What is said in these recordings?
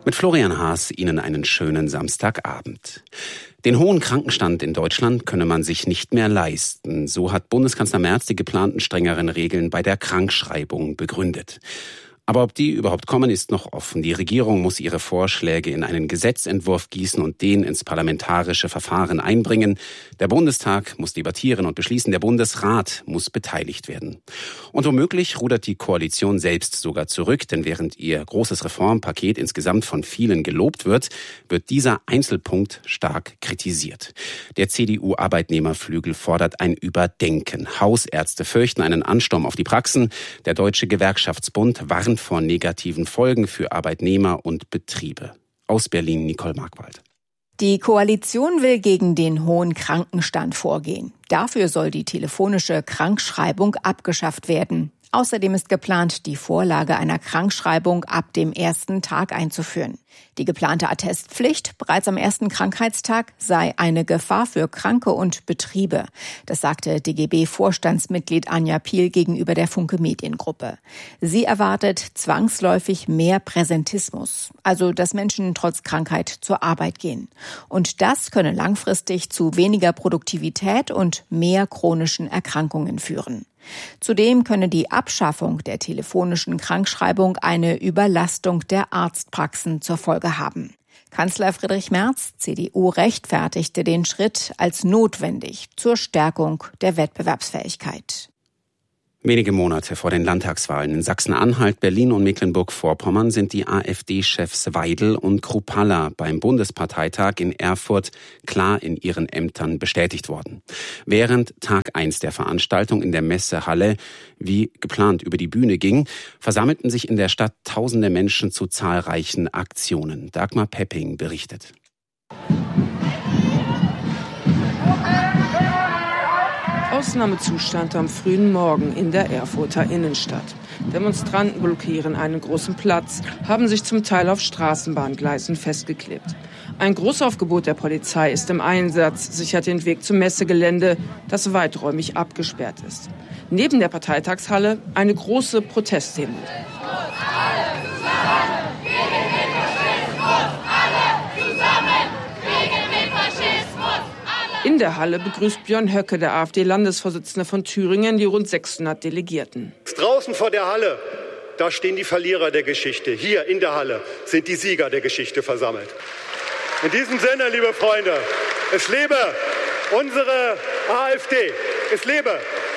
Mit Florian Haas Ihnen einen schönen Samstagabend. Den hohen Krankenstand in Deutschland könne man sich nicht mehr leisten. So hat Bundeskanzler Merz die geplanten strengeren Regeln bei der Krankschreibung begründet. Aber ob die überhaupt kommen, ist noch offen. Die Regierung muss ihre Vorschläge in einen Gesetzentwurf gießen und den ins parlamentarische Verfahren einbringen. Der Bundestag muss debattieren und beschließen. Der Bundesrat muss beteiligt werden. Und womöglich rudert die Koalition selbst sogar zurück, denn während ihr großes Reformpaket insgesamt von vielen gelobt wird, wird dieser Einzelpunkt stark kritisiert. Der CDU-Arbeitnehmerflügel fordert ein Überdenken. Hausärzte fürchten einen Ansturm auf die Praxen. Der Deutsche Gewerkschaftsbund warnt vor negativen Folgen für Arbeitnehmer und Betriebe. Aus Berlin Nicole Markwald. Die Koalition will gegen den hohen Krankenstand vorgehen. Dafür soll die telefonische Krankschreibung abgeschafft werden. Außerdem ist geplant, die Vorlage einer Krankschreibung ab dem ersten Tag einzuführen. Die geplante Attestpflicht bereits am ersten Krankheitstag sei eine Gefahr für Kranke und Betriebe. Das sagte DGB-Vorstandsmitglied Anja Piel gegenüber der Funke Mediengruppe. Sie erwartet zwangsläufig mehr Präsentismus, also dass Menschen trotz Krankheit zur Arbeit gehen. Und das könne langfristig zu weniger Produktivität und mehr chronischen Erkrankungen führen. Zudem könne die Abschaffung der telefonischen Krankschreibung eine Überlastung der Arztpraxen zur Folge haben. Kanzler Friedrich Merz, CDU, rechtfertigte den Schritt als notwendig zur Stärkung der Wettbewerbsfähigkeit. Wenige Monate vor den Landtagswahlen in Sachsen-Anhalt, Berlin und Mecklenburg-Vorpommern sind die AfD-Chefs Weidel und Kruppalla beim Bundesparteitag in Erfurt klar in ihren Ämtern bestätigt worden. Während Tag 1 der Veranstaltung in der Messehalle wie geplant über die Bühne ging, versammelten sich in der Stadt tausende Menschen zu zahlreichen Aktionen. Dagmar Pepping berichtet. Ausnahmezustand am frühen Morgen in der Erfurter Innenstadt. Demonstranten blockieren einen großen Platz, haben sich zum Teil auf Straßenbahngleisen festgeklebt. Ein Großaufgebot der Polizei ist im Einsatz, sichert den Weg zum Messegelände, das weiträumig abgesperrt ist. Neben der Parteitagshalle eine große Protestdemo. In der Halle begrüßt Björn Höcke, der AfD-Landesvorsitzende von Thüringen, die rund 600 Delegierten. Draußen vor der Halle, da stehen die Verlierer der Geschichte. Hier in der Halle sind die Sieger der Geschichte versammelt. In diesem Sinne, liebe Freunde, es lebe unsere AfD. Es lebe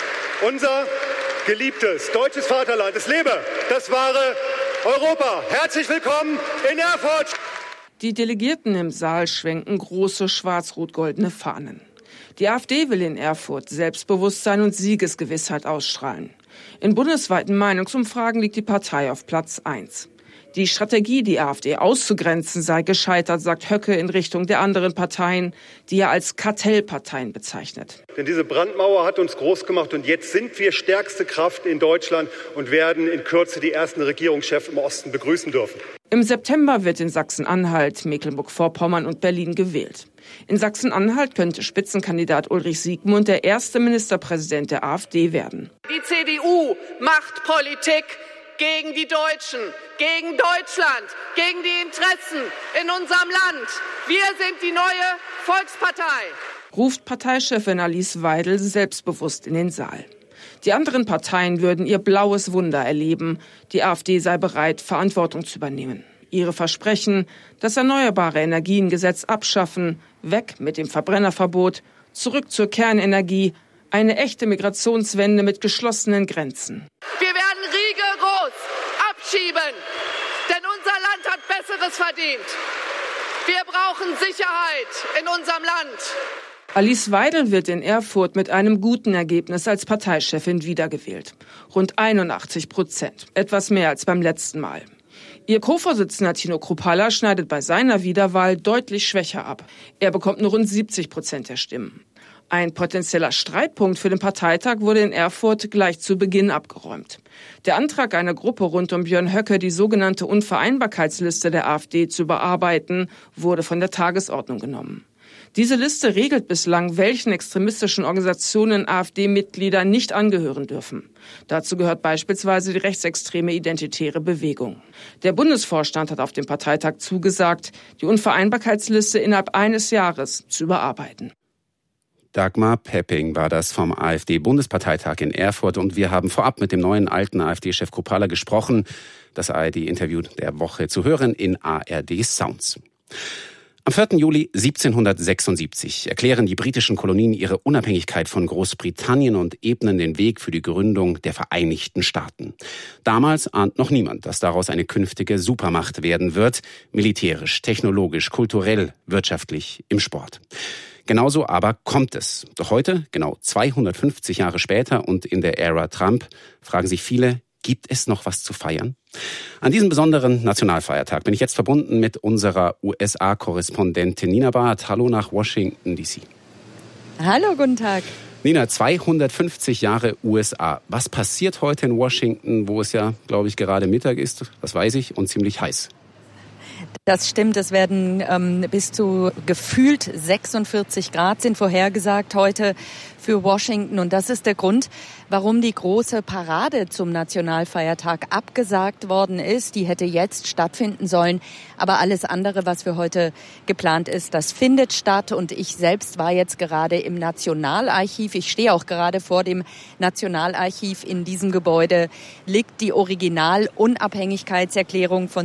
unser geliebtes deutsches Vaterland. Es lebe das wahre Europa. Herzlich willkommen in Erfurt. Die Delegierten im Saal schwenken große schwarz-rot-goldene Fahnen. Die AfD will in Erfurt Selbstbewusstsein und Siegesgewissheit ausstrahlen. In bundesweiten Meinungsumfragen liegt die Partei auf Platz 1. Die Strategie, die AfD auszugrenzen, sei gescheitert, sagt Höcke in Richtung der anderen Parteien, die er als Kartellparteien bezeichnet. Denn diese Brandmauer hat uns groß gemacht und jetzt sind wir stärkste Kraft in Deutschland und werden in Kürze die ersten Regierungschefs im Osten begrüßen dürfen. Im September wird in Sachsen-Anhalt, Mecklenburg-Vorpommern und Berlin gewählt. In Sachsen-Anhalt könnte Spitzenkandidat Ulrich Siegmund der erste Ministerpräsident der AfD werden. Die CDU macht Politik gegen die Deutschen, gegen Deutschland, gegen die Interessen in unserem Land. Wir sind die neue Volkspartei. Ruft Parteichefin Alice Weidel selbstbewusst in den Saal. Die anderen Parteien würden ihr blaues Wunder erleben. Die AfD sei bereit, Verantwortung zu übernehmen. Ihre Versprechen, das Erneuerbare Energiengesetz abschaffen, weg mit dem Verbrennerverbot, zurück zur Kernenergie, eine echte Migrationswende mit geschlossenen Grenzen. Wir werden rigoros abschieben, denn unser Land hat Besseres verdient. Wir brauchen Sicherheit in unserem Land. Alice Weidel wird in Erfurt mit einem guten Ergebnis als Parteichefin wiedergewählt. Rund 81%, etwas mehr als beim letzten Mal. Ihr Co-Vorsitzender Tino Kruppalla schneidet bei seiner Wiederwahl deutlich schwächer ab. Er bekommt nur rund 70% der Stimmen. Ein potenzieller Streitpunkt für den Parteitag wurde in Erfurt gleich zu Beginn abgeräumt. Der Antrag einer Gruppe rund um Björn Höcke, die sogenannte Unvereinbarkeitsliste der AfD zu überarbeiten, wurde von der Tagesordnung genommen. Diese Liste regelt bislang, welchen extremistischen Organisationen AfD-Mitglieder nicht angehören dürfen. Dazu gehört beispielsweise die rechtsextreme Identitäre Bewegung. Der Bundesvorstand hat auf dem Parteitag zugesagt, die Unvereinbarkeitsliste innerhalb eines Jahres zu überarbeiten. Dagmar Pepping war das vom AfD-Bundesparteitag in Erfurt und wir haben vorab mit dem neuen alten AfD-Chef Kruppalla gesprochen. Das ARD-Interview der Woche zu hören in ARD Sounds. Am 4. Juli 1776 erklären die britischen Kolonien ihre Unabhängigkeit von Großbritannien und ebnen den Weg für die Gründung der Vereinigten Staaten. Damals ahnt noch niemand, dass daraus eine künftige Supermacht werden wird, militärisch, technologisch, kulturell, wirtschaftlich, im Sport. Genauso aber kommt es. Doch heute, genau 250 Jahre später und in der Ära Trump, fragen sich viele, gibt es noch was zu feiern? An diesem besonderen Nationalfeiertag bin ich jetzt verbunden mit unserer USA-Korrespondentin Nina Barth. Hallo nach Washington, D.C. Hallo, guten Tag. Nina, 250 Jahre USA. Was passiert heute in Washington, wo es ja, glaube ich, gerade Mittag ist, das weiß ich, und ziemlich heiß? Das stimmt, es werden bis zu gefühlt 46 Grad sind vorhergesagt heute für Washington. Und das ist der Grund, warum die große Parade zum Nationalfeiertag abgesagt worden ist. Die hätte jetzt stattfinden sollen. Aber alles andere, was für heute geplant ist, das findet statt. Und ich selbst war jetzt gerade im Nationalarchiv. Ich stehe auch gerade vor dem Nationalarchiv. In diesem Gebäude liegt die Original-Unabhängigkeitserklärung von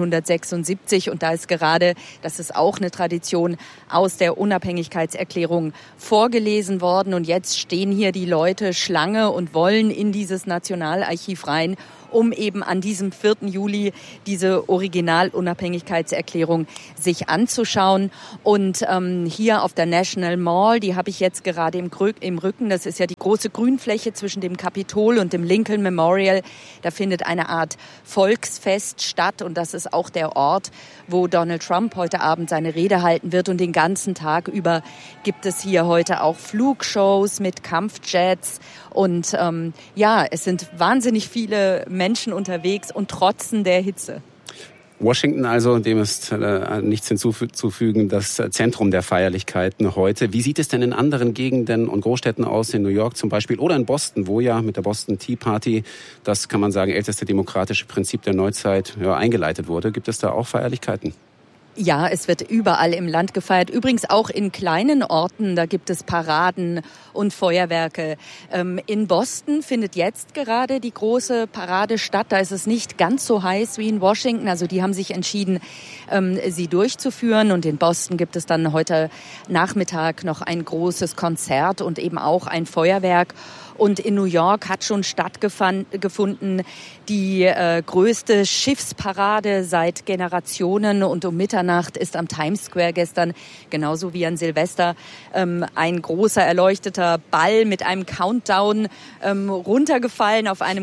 1776. Und da ist gerade, das ist auch eine Tradition, aus der Unabhängigkeitserklärung vorgelesen worden. Und jetzt stehen hier die Leute Schlange und wollen in dieses Nationalarchiv rein, um eben an diesem 4. Juli diese Original-Unabhängigkeitserklärung sich anzuschauen. Und hier auf der National Mall, die habe ich jetzt gerade im Rücken, das ist ja die große Grünfläche zwischen dem Kapitol und dem Lincoln Memorial, da findet eine Art Volksfest statt und das ist auch der Ort, wo Donald Trump heute Abend seine Rede halten wird. Und den ganzen Tag über gibt es hier heute auch Flugshows mit Kampfjets. Und es sind wahnsinnig viele Menschen unterwegs und trotzen der Hitze. Washington also, dem ist nichts hinzuzufügen, das Zentrum der Feierlichkeiten heute. Wie sieht es denn in anderen Gegenden und Großstädten aus, in New York zum Beispiel oder in Boston, wo ja mit der Boston Tea Party, das kann man sagen, älteste demokratische Prinzip der Neuzeit eingeleitet wurde? Gibt es da auch Feierlichkeiten? Ja, es wird überall im Land gefeiert. Übrigens auch in kleinen Orten, da gibt es Paraden und Feuerwerke. In Boston findet jetzt gerade die große Parade statt. Da ist es nicht ganz so heiß wie in Washington. Also die haben sich entschieden, sie durchzuführen. Und in Boston gibt es dann heute Nachmittag noch ein großes Konzert und eben auch ein Feuerwerk. Und in New York hat schon stattgefunden die größte Schiffsparade seit Generationen. Und um Mitternacht ist am Times Square gestern, genauso wie an Silvester, ein großer erleuchteter Ball mit einem Countdown runtergefallen auf einem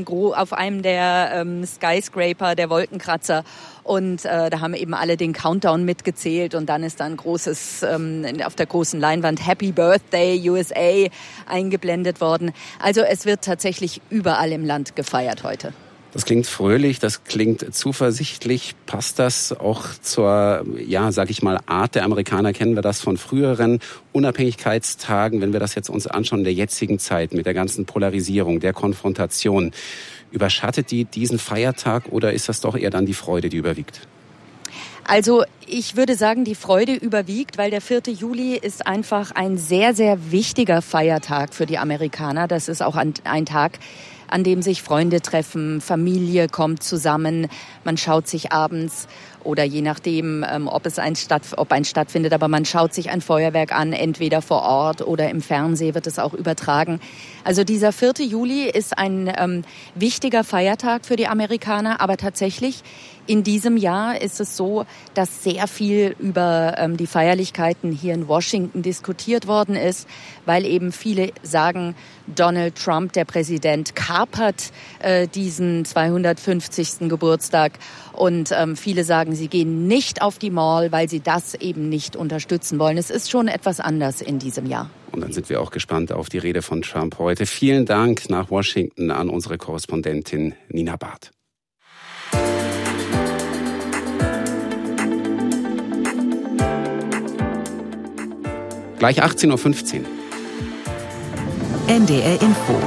der Skyscraper, der Wolkenkratzer. Und da haben eben alle den Countdown mitgezählt und dann ist dann großes auf der großen Leinwand Happy Birthday USA eingeblendet worden. Also es wird tatsächlich überall im Land gefeiert heute. Das klingt fröhlich, das klingt zuversichtlich. Passt das auch zur, sag ich mal, Art der Amerikaner? Kennen wir das von früheren Unabhängigkeitstagen? Wenn wir das jetzt uns anschauen in der jetzigen Zeit mit der ganzen Polarisierung, der Konfrontation, überschattet die diesen Feiertag oder ist das doch eher dann die Freude, die überwiegt? Also ich würde sagen, die Freude überwiegt, weil der 4. Juli ist einfach ein sehr, sehr wichtiger Feiertag für die Amerikaner. Das ist auch ein Tag, an dem sich Freunde treffen, Familie kommt zusammen, man schaut sich abends oder je nachdem, ob eins stattfindet, aber man schaut sich ein Feuerwerk an, entweder vor Ort oder im Fernsehen wird es auch übertragen. Also dieser 4. Juli ist ein wichtiger Feiertag für die Amerikaner, aber tatsächlich in diesem Jahr ist es so, dass sehr viel über die Feierlichkeiten hier in Washington diskutiert worden ist, weil eben viele sagen, Donald Trump, der Präsident, kapert diesen 250. Geburtstag. Und viele sagen, sie gehen nicht auf die Mall, weil sie das eben nicht unterstützen wollen. Es ist schon etwas anders in diesem Jahr. Und dann sind wir auch gespannt auf die Rede von Trump heute. Vielen Dank nach Washington an unsere Korrespondentin Nina Barth. Gleich 18.15 Uhr. NDR Info.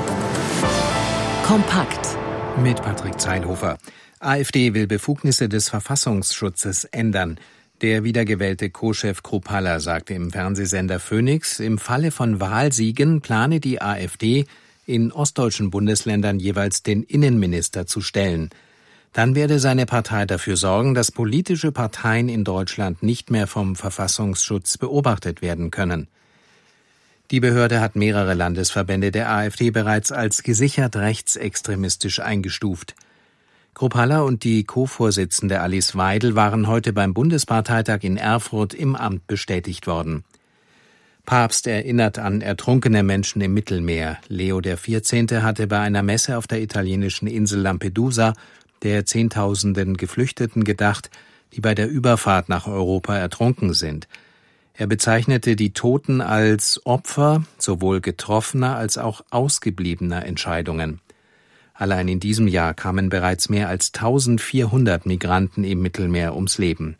Kompakt. Mit Patrick Zeilhofer. AfD will Befugnisse des Verfassungsschutzes ändern. Der wiedergewählte Co-Chef Kruppalla sagte im Fernsehsender Phoenix, im Falle von Wahlsiegen plane die AfD, in ostdeutschen Bundesländern jeweils den Innenminister zu stellen. Dann werde seine Partei dafür sorgen, dass politische Parteien in Deutschland nicht mehr vom Verfassungsschutz beobachtet werden können. Die Behörde hat mehrere Landesverbände der AfD bereits als gesichert rechtsextremistisch eingestuft. Kruppalla und die Co-Vorsitzende Alice Weidel waren heute beim Bundesparteitag in Erfurt im Amt bestätigt worden. Papst erinnert an ertrunkene Menschen im Mittelmeer. Leo XIV. Hatte bei einer Messe auf der italienischen Insel Lampedusa der Zehntausenden Geflüchteten gedacht, die bei der Überfahrt nach Europa ertrunken sind. Er bezeichnete die Toten als Opfer sowohl getroffener als auch ausgebliebener Entscheidungen. Allein in diesem Jahr kamen bereits mehr als 1400 Migranten im Mittelmeer ums Leben.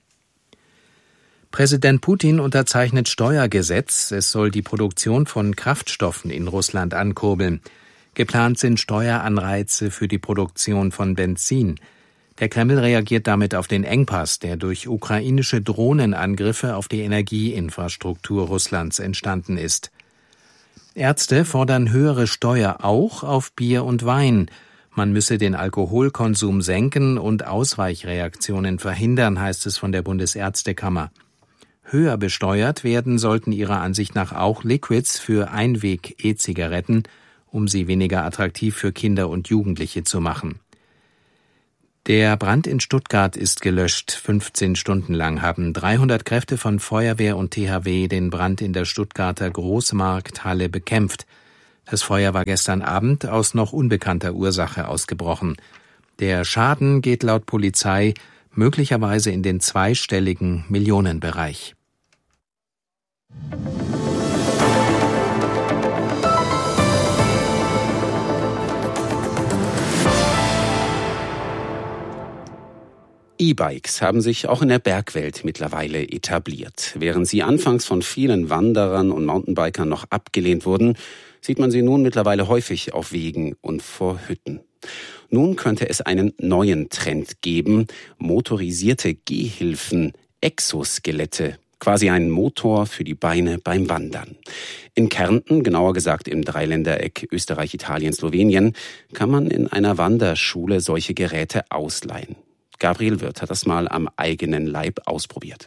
Präsident Putin unterzeichnet Steuergesetz. Es soll die Produktion von Kraftstoffen in Russland ankurbeln. Geplant sind Steueranreize für die Produktion von Benzin. Der Kreml reagiert damit auf den Engpass, der durch ukrainische Drohnenangriffe auf die Energieinfrastruktur Russlands entstanden ist. Ärzte fordern höhere Steuer auch auf Bier und Wein. Man müsse den Alkoholkonsum senken und Ausweichreaktionen verhindern, heißt es von der Bundesärztekammer. Höher besteuert werden sollten ihrer Ansicht nach auch Liquids für Einweg-E-Zigaretten, um sie weniger attraktiv für Kinder und Jugendliche zu machen. Der Brand in Stuttgart ist gelöscht. 15 Stunden lang haben 300 Kräfte von Feuerwehr und THW den Brand in der Stuttgarter Großmarkthalle bekämpft. Das Feuer war gestern Abend aus noch unbekannter Ursache ausgebrochen. Der Schaden geht laut Polizei möglicherweise in den zweistelligen Millionenbereich. E-Bikes haben sich auch in der Bergwelt mittlerweile etabliert. Während sie anfangs von vielen Wanderern und Mountainbikern noch abgelehnt wurden, sieht man sie nun mittlerweile häufig auf Wegen und vor Hütten. Nun könnte es einen neuen Trend geben: motorisierte Gehhilfen, Exoskelette, quasi ein Motor für die Beine beim Wandern. In Kärnten, genauer gesagt im Dreiländereck Österreich, Italien, Slowenien, kann man in einer Wanderschule solche Geräte ausleihen. Gabriel Wirth hat das mal am eigenen Leib ausprobiert.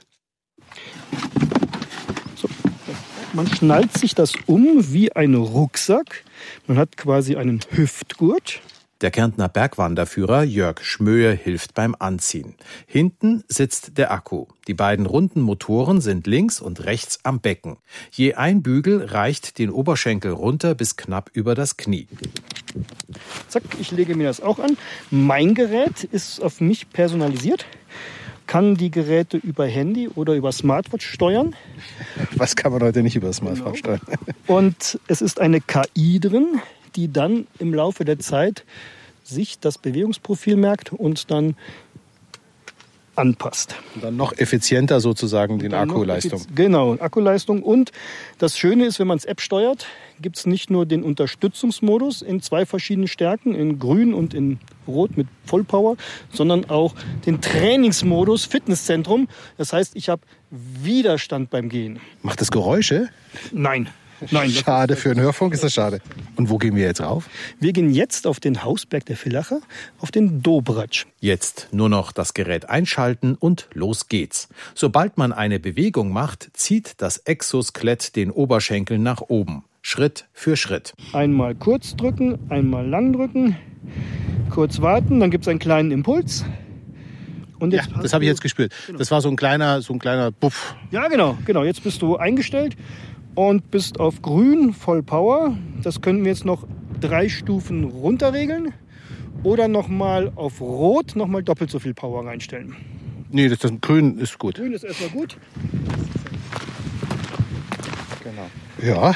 So, man schnallt sich das wie ein Rucksack. Man hat quasi einen Hüftgurt. Der Kärntner Bergwanderführer Jörg Schmöhe hilft beim Anziehen. Hinten sitzt der Akku. Die beiden runden Motoren sind links und rechts am Becken. Je ein Bügel reicht den Oberschenkel runter bis knapp über das Knie. Zack, ich lege mir das auch an. Mein Gerät ist auf mich personalisiert. Kann die Geräte über Handy oder über Smartwatch steuern. Was kann man heute nicht über Smartwatch steuern? Und es ist eine KI drin, die dann im Laufe der Zeit sich das Bewegungsprofil merkt und dann anpasst. Und dann noch effizienter sozusagen die Akkuleistung. Genau, Akkuleistung. Und das Schöne ist, wenn man es App steuert, gibt es nicht nur den Unterstützungsmodus in 2 verschiedenen Stärken, in grün und in rot mit Vollpower, sondern auch den Trainingsmodus Fitnesszentrum. Das heißt, ich habe Widerstand beim Gehen. Macht das Geräusche? Nein. Schade, für einen Hörfunk ist das schade. Und wo gehen wir jetzt rauf? Wir gehen jetzt auf den Hausberg der Villacher, auf den Dobratsch. Jetzt nur noch das Gerät einschalten und los geht's. Sobald man eine Bewegung macht, zieht das Exoskelett den Oberschenkel nach oben. Schritt für Schritt. Einmal kurz drücken, einmal lang drücken, kurz warten, dann gibt es einen kleinen Impuls. Und jetzt das habe ich jetzt gespürt. Genau. Das war so ein kleiner Buff. Ja, genau. Jetzt bist du eingestellt und bist auf grün, voll Power. Das können wir jetzt noch 3 Stufen runterregeln oder nochmal auf rot nochmal doppelt so viel Power reinstellen. Nee, das grün ist gut. Grün ist erstmal gut. Genau. Ja,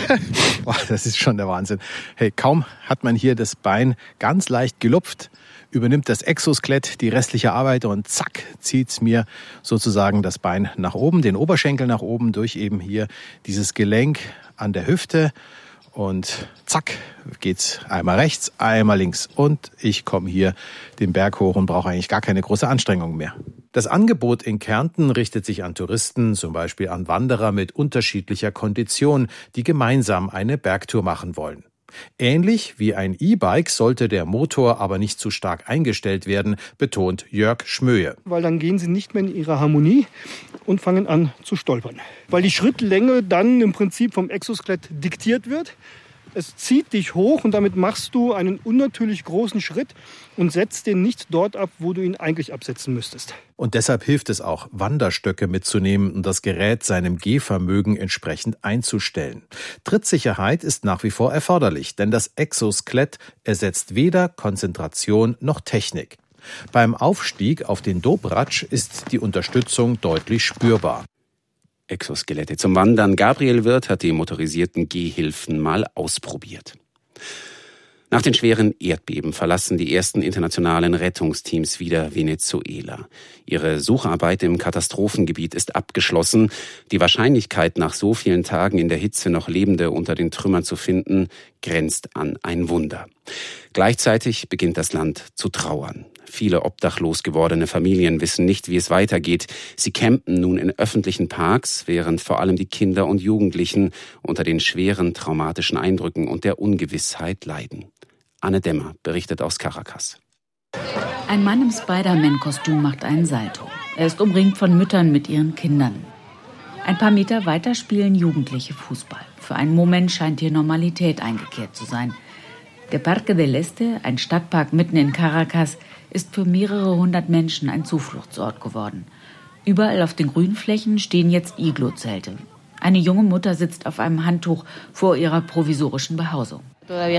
das ist schon der Wahnsinn. Hey, kaum hat man hier das Bein ganz leicht gelupft, übernimmt das Exoskelett die restliche Arbeit und zack, zieht's mir sozusagen das Bein nach oben, den Oberschenkel nach oben durch eben hier dieses Gelenk an der Hüfte. Und zack, geht's einmal rechts, einmal links. Und ich komme hier den Berg hoch und brauche eigentlich gar keine große Anstrengung mehr. Das Angebot in Kärnten richtet sich an Touristen, zum Beispiel an Wanderer mit unterschiedlicher Kondition, die gemeinsam eine Bergtour machen wollen. Ähnlich wie ein E-Bike sollte der Motor aber nicht zu stark eingestellt werden, betont Jörg Schmöhe. Weil dann gehen sie nicht mehr in ihre Harmonie und fangen an zu stolpern. Weil die Schrittlänge dann im Prinzip vom Exoskelett diktiert wird. Es zieht dich hoch und damit machst du einen unnatürlich großen Schritt und setzt den nicht dort ab, wo du ihn eigentlich absetzen müsstest. Und deshalb hilft es auch, Wanderstöcke mitzunehmen und das Gerät seinem Gehvermögen entsprechend einzustellen. Trittsicherheit ist nach wie vor erforderlich, denn das Exoskelett ersetzt weder Konzentration noch Technik. Beim Aufstieg auf den Dobratsch ist die Unterstützung deutlich spürbar. Exoskelette zum Wandern. Gabriel Wirth hat die motorisierten Gehhilfen mal ausprobiert. Nach den schweren Erdbeben verlassen die ersten internationalen Rettungsteams wieder Venezuela. Ihre Sucharbeit im Katastrophengebiet ist abgeschlossen. Die Wahrscheinlichkeit, nach so vielen Tagen in der Hitze noch Lebende unter den Trümmern zu finden, grenzt an ein Wunder. Gleichzeitig beginnt das Land zu trauern. Viele obdachlos gewordene Familien wissen nicht, wie es weitergeht. Sie campen nun in öffentlichen Parks, während vor allem die Kinder und Jugendlichen unter den schweren traumatischen Eindrücken und der Ungewissheit leiden. Anne Dämmer berichtet aus Caracas. Ein Mann im Spider-Man-Kostüm macht einen Salto. Er ist umringt von Müttern mit ihren Kindern. Ein paar Meter weiter spielen Jugendliche Fußball. Für einen Moment scheint hier Normalität eingekehrt zu sein. Der Parque del Este, ein Stadtpark mitten in Caracas, ist für mehrere hundert Menschen ein Zufluchtsort geworden. Überall auf den Grünflächen stehen jetzt Iglo-Zelte. Eine junge Mutter sitzt auf einem Handtuch vor ihrer provisorischen Behausung.